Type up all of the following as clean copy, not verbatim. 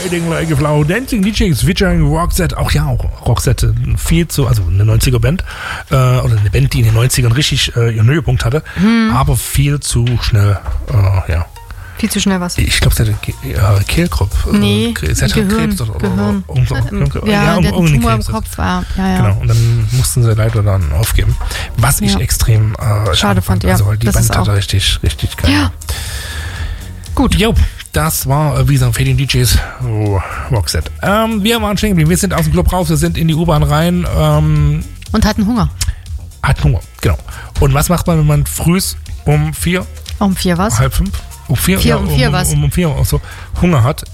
Fading Like a Flower, Dancing DJs featuring Roxette. Auch Roxette, viel zu, also eine 90er-Band, oder eine Band, die in den 90ern richtig ihren Höhepunkt hatte, aber viel zu schnell, Viel zu schnell was? Ich glaube, sie hatte Kehlkopf. Nee, sie hatte Gehirn. Krebs oder Der Tumor im Kopf war. Ja. Genau, und dann mussten sie leider dann aufgeben. Was ich extrem schade fand, Also, weil die das Band hatte richtig geil. Ja. Gut. Jo, das war, wie gesagt, Fading DJs Roxette. Wir waren stehen geblieben. Wir sind aus dem Club raus, wir sind in die U-Bahn rein. Und hatten Hunger. Genau. Und was macht man, wenn man frühs um 4? Um 4 was? Halb 5? Um 4 was? Um 4 Uhr so Hunger hat.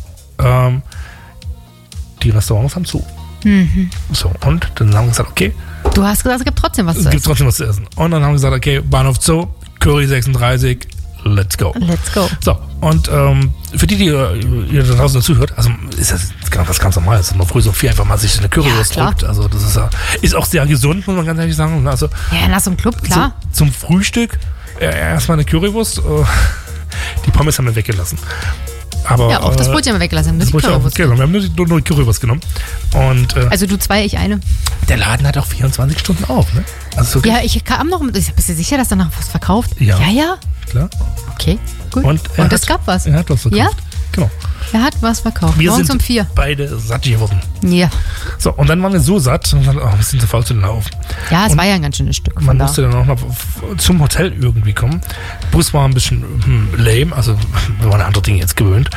Die Restaurants haben zu. So, und dann haben wir gesagt, okay. Du hast gesagt, es gibt trotzdem was zu essen. Es gibt trotzdem was zu essen. Und dann haben wir gesagt, okay, Bahnhof Zoo, Curry 36, let's go. So, und für die ihr da draußen zuhört, also ist das ganz normal, dass man früh so viel einfach mal sich eine Currywurst drückt. Also das ist auch sehr gesund, muss man ganz ehrlich sagen. Also, ja, nach so einem Club, klar. So, zum Frühstück erstmal eine Currywurst. Die Pommes haben wir weggelassen. Aber, ja, auch das Brötchen haben wir weggelassen. Wir haben nur die Currywurst genommen. Und, also du 2, ich eine. Der Laden hat auch 24 Stunden auf, ne? Also so ich kam noch mit. Bist du sicher, dass da noch was verkauft? Ja. Klar. Okay, gut. Und es gab was. Er hat was verkauft. Ja? Genau. Er hat was verkauft. Wir morgens sind um 4. beide satt geworden. Ja. So, und dann waren wir so satt und dann, wir sind zu faul zu laufen. Ja, es war ja ein ganz schönes Stück. Man musste dann auch noch zum Hotel irgendwie kommen. Bus war ein bisschen lame, also wir waren andere Dinge jetzt gewöhnt.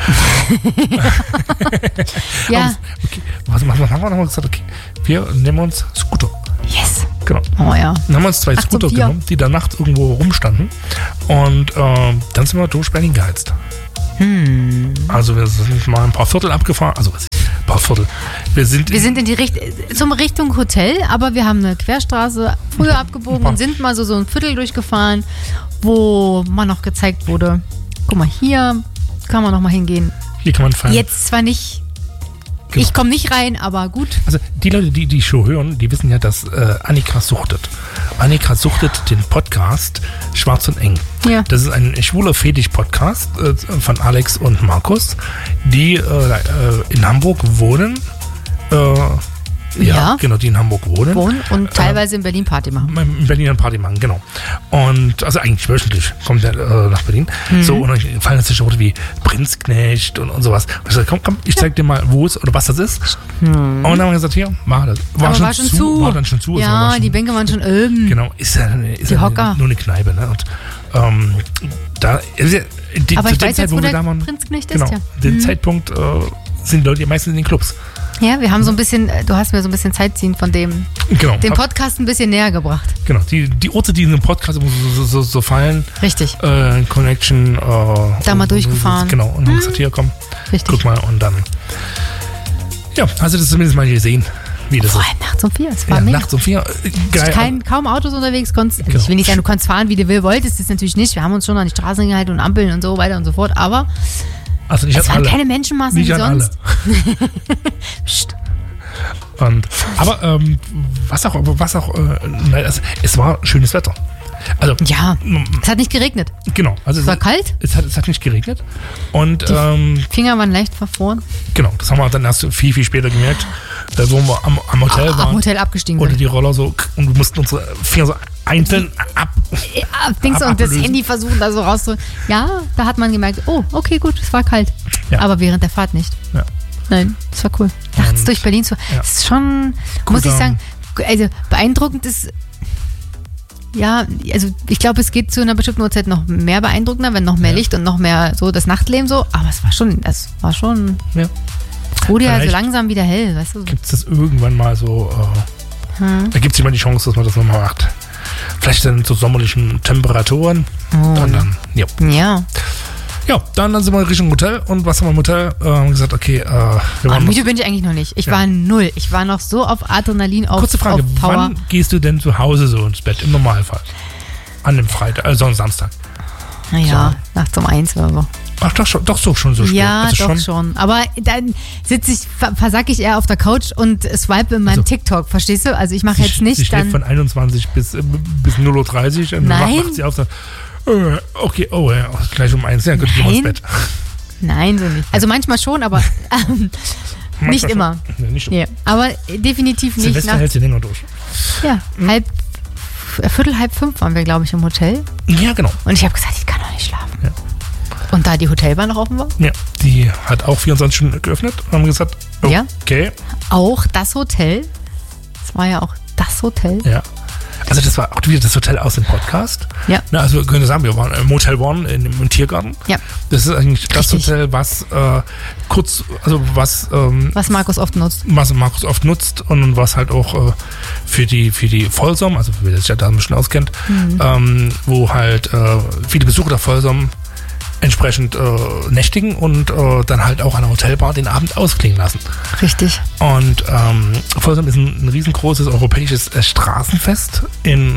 Ja. Okay, was haben wir nochmal gesagt? Okay, wir nehmen uns Scooter. Yes. Genau. Oh ja. Dann haben wir uns 2 Scooter genommen, die da nachts irgendwo rumstanden. Und dann sind wir durch Berlin geheizt. Also wir sind mal ein paar Viertel abgefahren. Also ein paar Viertel. Wir sind in die zum Richtung Hotel, aber wir haben eine Querstraße früher abgebogen und sind mal so ein Viertel durchgefahren, wo man noch gezeigt wurde, guck mal, hier kann man noch mal hingehen. Hier kann man feiern. Jetzt zwar nicht. Genau. Ich komme nicht rein, aber gut. Also die Leute, die die Show hören, die wissen ja, dass Annika suchtet. Annika suchtet den Podcast Schwarz und Eng. Ja. Das ist ein schwuler Fetisch-Podcast von Alex und Markus, die in Hamburg wohnen. Ja, genau, die in Hamburg wohnen und teilweise in Berlin Party machen. In Berlin eine Party machen, genau. Und also eigentlich wöchentlich kommt er nach Berlin. So, und dann fallen jetzt Worte wie Prinzknecht und sowas. Und ich sage, komm, ich zeig dir mal, wo es oder was das ist. Und dann haben wir gesagt, hier, mach das. War schon zu. War dann schon zu. Ja, also die Bänke waren schon genau, ist ja nur eine Kneipe, ne? Und da aber ich weiß jetzt, wo der Prinzknecht ist, ja. Den Zeitpunkt sind die Leute meistens in den Clubs. Ja, wir haben so ein bisschen, du hast mir so ein bisschen Zeitziehen von dem Podcast ein bisschen näher gebracht. Genau, die Orte, die in dem Podcast so fallen. Richtig. Connection. Da mal durchgefahren. Genau, und dann gesagt, hier, komm, guck mal und dann. Ja, hast du das zumindest mal gesehen, wie das vor ist. allem nachts um 4, es war mega. Nachts um 4, geil. Kaum Autos unterwegs, genau. Ich will nicht sagen, du konntest fahren, wie du wolltest, das natürlich nicht. Wir haben uns schon an die Straßen gehalten und Ampeln und so weiter und so fort, aber also es waren keine Menschenmassen wie sonst. Psst. Aber es war schönes Wetter. Also, ja, es hat nicht geregnet. Genau. Also es war kalt. Es hat nicht geregnet. Und die Finger waren leicht verfroren. Genau, das haben wir dann erst viel später gemerkt, wo wir am Hotel waren. Am Hotel abgestiegen oder die Roller so, und wir mussten unsere Finger so einzeln und das Handy versuchen da so rauszudrücken. Ja, da hat man gemerkt, oh, okay, gut, es war kalt. Ja. Aber während der Fahrt nicht. Ja. Nein, das war cool. Nachts durch Berlin zu. Ja. Das ist schon, muss ich sagen, also beeindruckend ist. Ja, also ich glaube, es geht zu einer bestimmten Uhrzeit noch mehr beeindruckender, wenn noch mehr Licht und noch mehr so das Nachtleben so. Aber es war schon. Ja. Es wurde ja so langsam wieder hell, weißt du. Gibt es das irgendwann mal so? Da gibt es immer die Chance, dass man das nochmal macht. Vielleicht dann zu sommerlichen Temperaturen. Dann, ja. Ja, dann sind wir Richtung Hotel. Und was haben wir im Hotel? Haben gesagt, okay, wir waren müde bin ich eigentlich noch nicht. Ich war 0. Ich war noch so auf Adrenalin, auf Kurze Frage, auf Power. Wann gehst du denn zu Hause so ins Bett im Normalfall? An dem Freitag, also am Samstag? Naja, so. Nachts um 1 oder so. Ach, doch so schon so spät. Ja, also doch schon. Aber dann versacke ich eher auf der Couch und swipe in meinem TikTok, verstehst du? Also ich mache jetzt nicht sie schläft von 21 bis 0.30 Uhr und dann wacht sie auf. Okay, gleich um 1, ja, gut, ich geh mal ins Bett. Nein, so nicht. Also manchmal schon, aber nicht immer. Nee, nicht immer. Nee, aber definitiv nicht. Silvester hält sie länger durch. Ja, 4:30 waren wir, glaube ich, im Hotel. Ja, genau. Und ich habe gesagt, ich kann doch nicht schlafen. Ja. Und da die Hotelbar noch offen war? Ja, die hat auch 24 Stunden geöffnet und haben gesagt, okay. Ja, auch das Hotel. Das war ja auch das Hotel. Ja. Also das war auch wieder das Hotel aus dem Podcast. Ja. Na, also wir können sagen, wir waren im Motel One im Tiergarten. Ja. Das ist eigentlich das Hotel, was was Markus oft nutzt. Was Markus oft nutzt und was halt auch für die Folsom, also wer sich ja da ein bisschen auskennt, wo halt viele Besucher der Folsom entsprechend nächtigen und dann halt auch an der Hotelbar den Abend ausklingen lassen. Richtig. Und Folsom ist ein riesengroßes europäisches Straßenfest in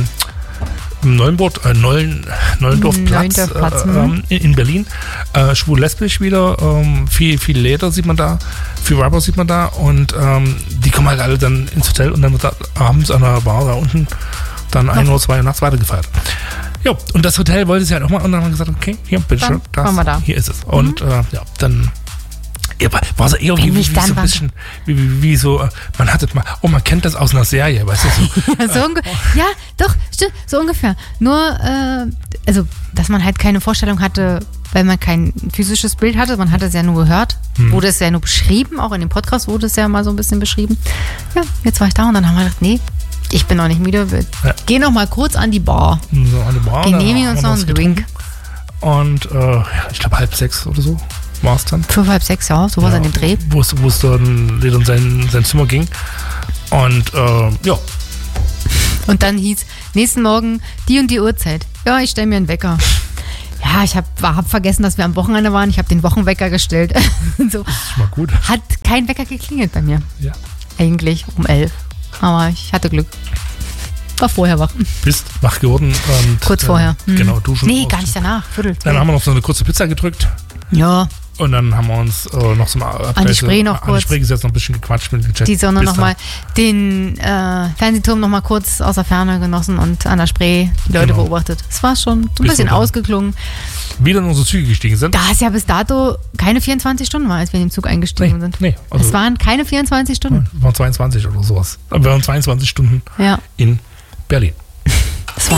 Neulendorfplatz in Berlin. Schwul-lesbisch wieder. Viel Leder sieht man da, viel Rubber sieht man da und die kommen halt alle dann ins Hotel und dann wird da abends an der Bar da unten dann 1 oder 2 Uhr nachts weitergefeiert. Ja, und das Hotel wollte sie halt auch mal und dann haben wir gesagt, okay, hier, bitteschön, hier ist es. Und dann war so eher wie so ein bisschen, wie so, man hat es mal, man kennt das aus einer Serie, weißt du? So. Ja, doch, stimmt, so ungefähr. Nur, also, dass man halt keine Vorstellung hatte, weil man kein physisches Bild hatte, man hatte es ja nur gehört, wurde es ja nur beschrieben, auch in dem Podcast wurde es ja mal so ein bisschen beschrieben. Ja, jetzt war ich da und dann haben wir gedacht, nee, ich bin noch nicht müde. Wir gehen noch mal kurz an die Bar. So, an die Bar. Genehmigen uns noch einen Drink. Und ich glaube 5:30 oder so war es dann. 5, 6, ja, sowas an dem Dreh. Wo es dann in sein Zimmer ging. Und ja. Und dann hieß, nächsten Morgen die und die Uhrzeit. Ja, ich stelle mir einen Wecker. Ja, ich hab vergessen, dass wir am Wochenende waren. Ich habe den Wochenwecker gestellt. So. Das ist mal gut. Hat kein Wecker geklingelt bei mir. Ja. Eigentlich um 11. Aber ich hatte Glück. War vorher wach. Bist wach geworden. Und, kurz vorher. Genau, duschen. Nee, gar nicht danach. Dann haben wir noch so eine kurze Pizza gedrückt. Ja. Und dann haben wir uns noch so mal an die Spree noch kurz. An die Spree gesetzt, noch ein bisschen gequatscht mit dem Chat. Die Sonne nochmal, den Fernsehturm nochmal kurz aus der Ferne genossen und an der Spree die Leute beobachtet. Es war schon so ein bisschen ausgeklungen. Wieder in unsere Züge gestiegen sind. Da es ja bis dato keine 24 Stunden war, als wir in den Zug eingestiegen sind. Nee. Also es waren keine 24 Stunden. Es waren 22 oder sowas. Aber wir waren 22 Stunden in Berlin.